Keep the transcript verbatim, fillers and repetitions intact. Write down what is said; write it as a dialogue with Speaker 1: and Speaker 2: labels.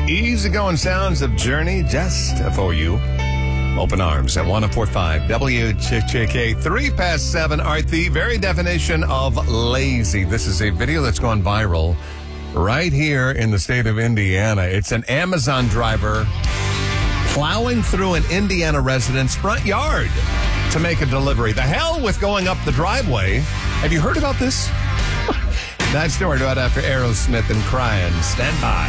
Speaker 1: Easygoing sounds of Journey just for you. Open arms at one oh four point five W J J K. Three past seven. All right, the very definition of lazy. This is a video that's gone viral right here in the state of Indiana. It's an Amazon driver plowing through an Indiana resident's front yard to make a delivery. The hell with going up the driveway. Have you heard about this? That story right after Aerosmith and Crying. Stand by.